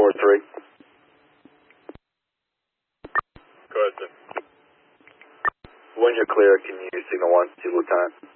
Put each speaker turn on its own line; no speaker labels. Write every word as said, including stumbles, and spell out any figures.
four three.
Go ahead, sir.
When you're clear, can you signal one to Lieutenant?